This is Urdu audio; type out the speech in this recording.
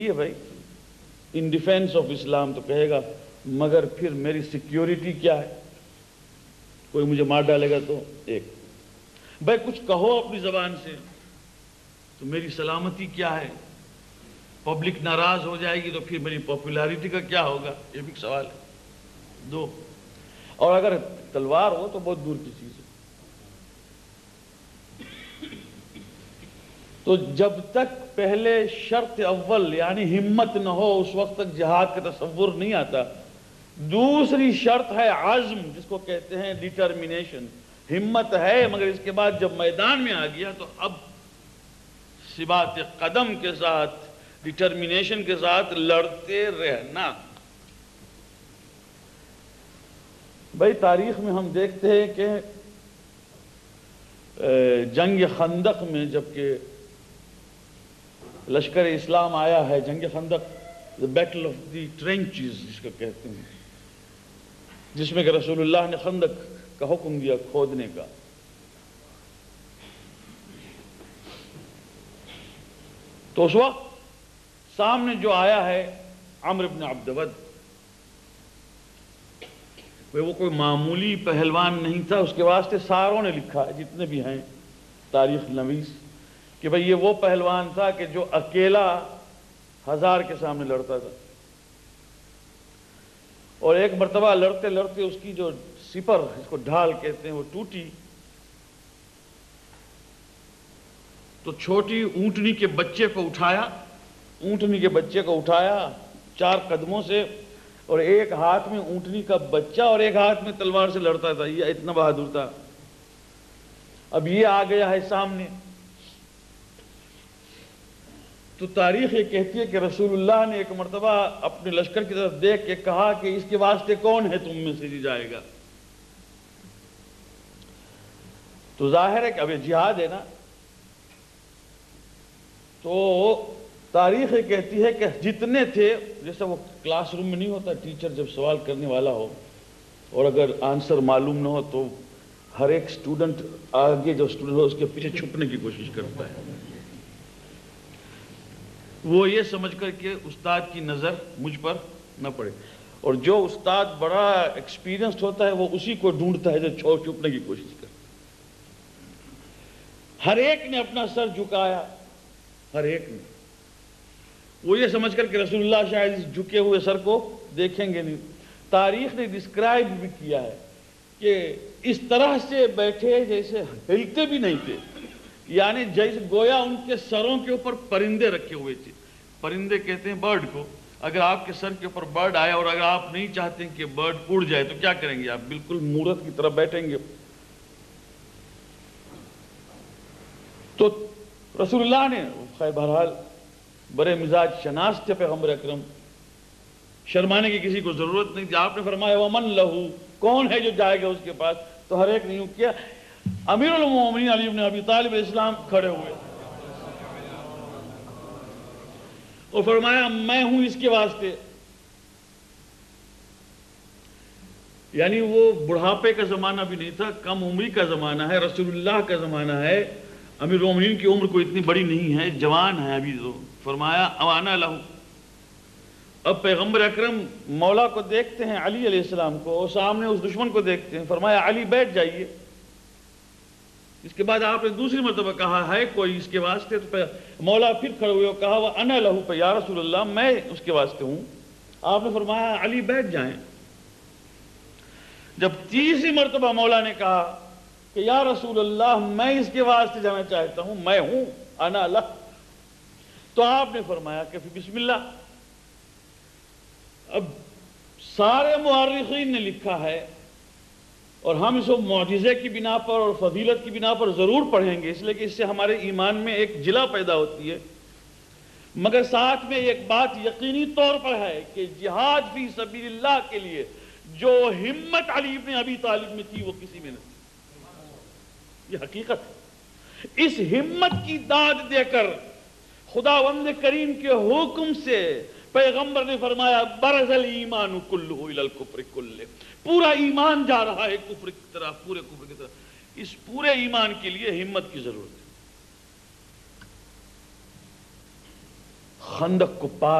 یہ بھائی ان ڈیفینس آف اسلام تو کہے گا مگر پھر میری سیکیورٹی کیا ہے، کوئی مجھے مار ڈالے گا تو ایک بھائی کچھ کہو اپنی زبان سے تو میری سلامتی کیا ہے، پبلک ناراض ہو جائے گی تو پھر میری پاپولیرٹی کا کیا ہوگا، یہ بھی ایک سوال ہے۔ دو، اور اگر تلوار ہو تو بہت دور کی چیز ہے۔ تو جب تک پہلے شرط اول یعنی ہمت نہ ہو اس وقت تک جہاد کا تصور نہیں آتا۔ دوسری شرط ہے عزم، جس کو کہتے ہیں ڈیٹرمینیشن۔ ہمت ہے مگر اس کے بعد جب میدان میں آ گیا تو اب ثبات قدم کے ساتھ ڈیٹرمینیشن کے ساتھ لڑتے رہنا۔ بھائی تاریخ میں ہم دیکھتے ہیں کہ جنگ خندق میں جبکہ لشکر اسلام آیا ہے، جنگ خندق بیٹل آف دی ٹرینچز جس کو کہتے ہیں، جس میں کہ رسول اللہ نے خندق کا حکم دیا کھودنے کا۔ تو اس وقت سامنے جو آیا ہے عمرو بن عبد ود، وہ کوئی معمولی پہلوان نہیں تھا۔ اس کے واسطے ساروں نے لکھا ہے جتنے بھی ہیں تاریخ نویس کہ بھئی یہ وہ پہلوان تھا کہ جو اکیلا 1000 کے سامنے لڑتا تھا، اور ایک مرتبہ لڑتے لڑتے اس کی جو سپر اس کو ڈھال کہتے ہیں وہ ٹوٹی، تو چھوٹی اونٹنی کے بچے کو اٹھایا 4 قدموں سے، اور ایک ہاتھ میں اونٹنی کا بچہ اور ایک ہاتھ میں تلوار سے لڑتا تھا۔ یہ اتنا بہادر تھا۔ اب یہ آ گیا ہے سامنے، تو تاریخ یہ کہتی ہے کہ رسول اللہ نے ایک مرتبہ اپنے لشکر کی طرف دیکھ کے کہا کہ اس کے واسطے کون ہے تم میں سے جائے گا؟ تو ظاہر ہے کہ اب یہ جہاد ہے نا، تو تاریخ یہ کہتی ہے کہ جتنے تھے، جیسا وہ کلاس روم میں نہیں ہوتا ٹیچر جب سوال کرنے والا ہو اور اگر آنسر معلوم نہ ہو تو ہر ایک سٹوڈنٹ آگے جو سٹوڈنٹ ہو اس کے پیچھے چھپنے کی کوشش کرتا ہے، وہ یہ سمجھ کر کہ استاد کی نظر مجھ پر نہ پڑے، اور جو استاد بڑا ایکسپیرینسڈ ہوتا ہے وہ اسی کو ڈھونڈتا ہے جو چھپنے کی کوشش کرتا ہے۔ ہر ایک نے اپنا سر جھکایا، ہر ایک نے، وہ یہ سمجھ کر کہ رسول اللہ شاید اس جھکے ہوئے سر کو دیکھیں گے نہیں۔ تاریخ نے ڈسکرائب بھی کیا ہے کہ اس طرح سے بیٹھے جیسے ہلتے بھی نہیں تھے، یعنی جیسے گویا ان کے سروں کے اوپر پرندے رکھے ہوئے تھے۔ پرندے کہتے ہیں برڈ کو۔ اگر آپ کے سر کے اوپر برڈ آیا اور اگر آپ نہیں چاہتے کہ برڈ اڑ جائے تو کیا کریں گے؟ آپ بالکل مورت کی طرح بیٹھیں گے۔ تو رسول اللہ نے خیر بہرحال بڑے مزاج شناس تھے پیغمبر اکرم، شرمانے کی کسی کو ضرورت نہیں تھی۔ آپ نے فرمایا ومن لہو، کون ہے جو جائے گا اس کے پاس؟ تو ہر ایک نے یوں کیا۔ امیر المومنین علی بن ابی طالب الاسلام کھڑے ہوئے اور فرمایا میں ہوں اس کے واسطے۔ یعنی وہ بڑھاپے کا زمانہ بھی نہیں تھا، کم عمری کا زمانہ ہے، رسول اللہ کا زمانہ ہے۔ امیر المومنین کی عمر کوئی اتنی بڑی نہیں ہے، جوان ہے ابھی تو۔ فرمایا اوانا لہو۔ اب پیغمبر اکرم مولا کو دیکھتے ہیں، علی علیہ السلام کو، اور سامنے اس دشمن کو دیکھتے ہیں۔ فرمایا علی بیٹھ جائیے۔ اس کے بعد آپ نے دوسری مرتبہ کہا ہے کوئی اس کے واسطے؟ تو مولا پھر کھڑے ہوئے اور کہا وَأَنَا لَهُ، پہ یا رسول اللہ میں اس کے واسطے ہوں۔ آپ نے فرمایا علی بیٹھ جائیں۔ جب تیسری مرتبہ مولا نے کہا کہ یا رسول اللہ میں اس کے واسطے جانا چاہتا ہوں، میں ہوں انا لہ، تو آپ نے فرمایا کہ بسم اللہ۔ اب سارے مورخین نے لکھا ہے اور ہم اس کو معجزے کی بنا پر اور فضیلت کی بنا پر ضرور پڑھیں گے، اس لیے کہ اس سے ہمارے ایمان میں ایک جلا پیدا ہوتی ہے، مگر ساتھ میں ایک بات یقینی طور پر ہے کہ جہاد فی سبیل اللہ کے لیے جو ہمت علی بن ابی طالب میں تھی وہ کسی میں نہیں تھی۔ یہ حقیقت ہے۔ اس ہمت کی داد دے کر خداوند کریم کے حکم سے پیغمبر نے فرمایا برز الایمان کلہ الی الکفر کلہ، پورا ایمان جا رہا ہے کفر کی طرح، پورے کفر کی طرح۔ اس پورے ایمان کے لیے ہمت کی ضرورت ہے۔ خندق کو پار